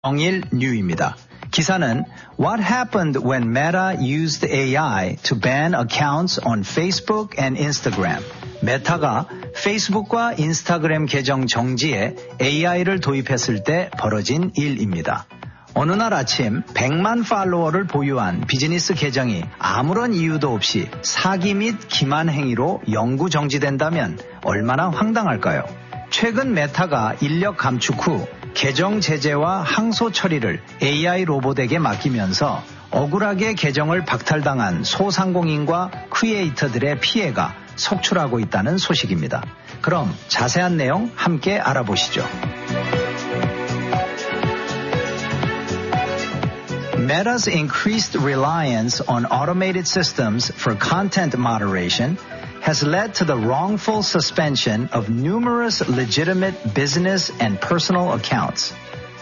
정일 뉴입니다. 기사는 What happened when Meta used AI to ban accounts on Facebook and Instagram? 메타가 페이스북과 인스타그램 계정 정지에 AI를 도입했을 때 벌어진 일입니다. 어느 날 아침 100만 팔로워를 보유한 비즈니스 계정이 아무런 이유도 없이 사기 및 기만 행위로 영구 정지된다면 얼마나 황당할까요? 최근 메타가 인력 감축 후 계정 제재와 항소 처리를 AI 로봇에게 맡기면서 억울하게 계정을 박탈당한 소상공인과 크리에이터들의 피해가 속출하고 있다는 소식입니다. 그럼 자세한 내용 함께 알아보시죠. Meta's increased reliance on automated systems for content moderation has led to the wrongful suspension of numerous legitimate business and personal accounts.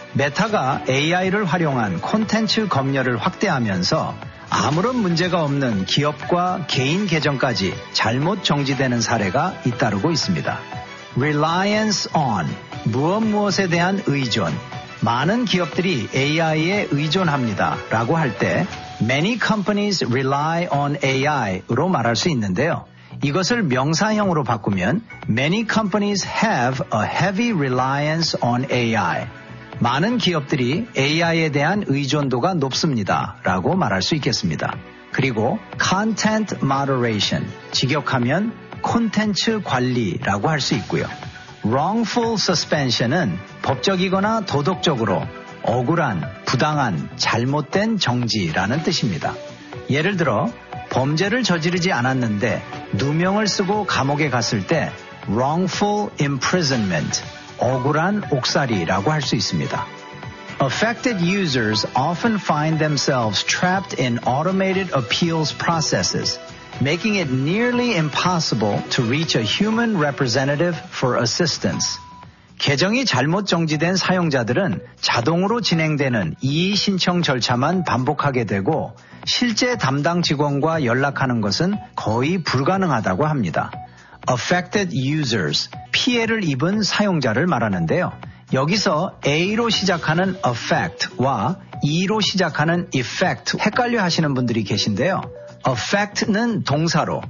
메타가 AI를 활용한 콘텐츠 검열을 확대하면서 아무런 문제가 없는 기업과 개인 계정까지 잘못 정지되는 사례가 잇따르고 있습니다. Reliance on, 무엇에 대한 의존. 많은 기업들이 AI에 의존합니다 라고 할 때 Many companies rely on AI로 말할 수 있는데요. 이것을 명사형으로 바꾸면 Many companies have a heavy reliance on AI. 많은 기업들이 AI에 대한 의존도가 높습니다 라고 말할 수 있겠습니다. 그리고 Content moderation, 직역하면 콘텐츠 관리라고 할 수 있고요. Wrongful suspension은 법적이거나 도덕적으로 억울한, 부당한, 잘못된 정지라는 뜻입니다. 예를 들어 범죄를 저지르지 않았는데 누명을 쓰고 감옥에 갔을 때 wrongful imprisonment, 억울한 옥살이라고 할 수 있습니다. Affected users often find themselves trapped in automated appeals processes, making it nearly impossible to reach a human representative for assistance. 계정이 잘못 정지된 사용자들은 자동으로 진행되는 이의 신청 절차만 반복하게 되고 실제 담당 직원과 연락하는 것은 거의 불가능하다고 합니다. Affected users, 피해를 입은 사용자를 말하는데요. 여기서 A로 시작하는 affect와 E로 시작하는 effect 헷갈려 하시는 분들이 계신데요. affect는 동사로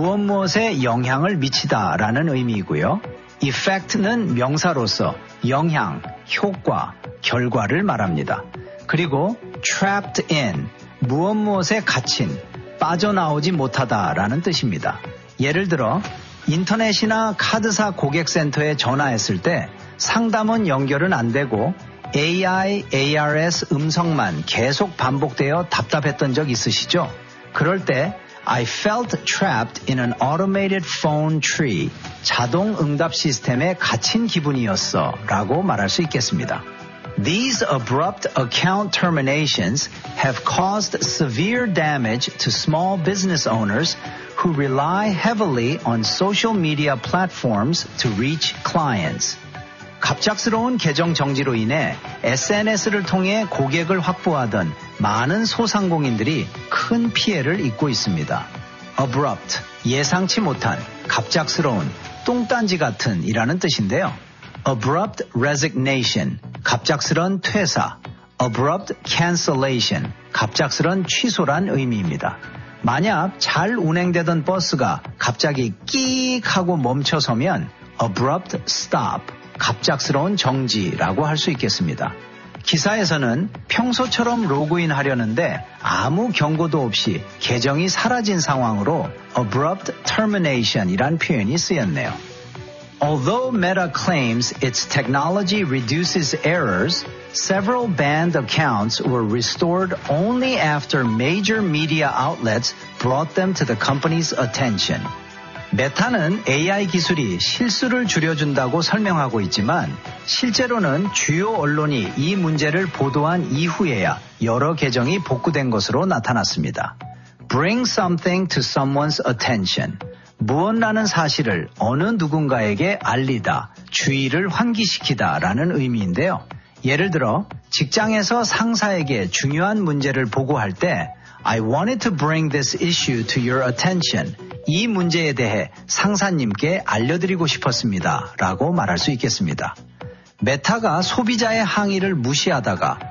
무엇에 영향을 미치다라는 의미이고요. effect는 명사로서 영향, 효과, 결과를 말합니다. 그리고 trapped in, 무엇에 갇힌, 빠져나오지 못하다라는 뜻입니다. 예를 들어 인터넷이나 카드사 고객센터에 전화했을 때 상담원 연결은 안 되고 AI, ARS 음성만 계속 반복되어 답답했던 적 있으시죠? 그럴 때 I felt trapped in an automated phone tree. 자동 응답 시스템에 갇힌 기분이었어 라고 말할 수 있겠습니다. These abrupt account terminations have caused severe damage to small business owners who rely heavily on social media platforms to reach clients. 갑작스러운 계정 정지로 인해 SNS를 통해 고객을 확보하던 많은 소상공인들이 큰 피해를 입고 있습니다. Abrupt, 예상치 못한, 갑작스러운, 뚱딴지 같은 이라는 뜻인데요. Abrupt resignation, 갑작스런 퇴사. Abrupt cancellation, 갑작스런 취소란 의미입니다. 만약 잘 운행되던 버스가 갑자기 끼익 하고 멈춰서면 Abrupt stop, 갑작스러운 정지라고 할 수 있겠습니다. 기사에서는 평소처럼 로그인 하려는데 아무 경고도 없이 계정이 사라진 상황으로 abrupt termination이란 표현이 쓰였네요. Although Meta claims its technology reduces errors, several banned accounts were restored only after major media outlets brought them to the company's attention. 메타는 AI 기술이 실수를 줄여준다고 설명하고 있지만 실제로는 주요 언론이 이 문제를 보도한 이후에야 여러 계정이 복구된 것으로 나타났습니다. Bring something to someone's attention. 무엇라는 사실을 어느 누군가에게 알리다, 주의를 환기시키다 라는 의미인데요. 예를 들어 직장에서 상사에게 중요한 문제를 보고할 때 I wanted to bring this issue to your attention. 이 문제에 대해 상사님께 알려드리고 싶었습니다. 라고 말할 수 있겠습니다. 메타가 소비자의 항의를 무시하다가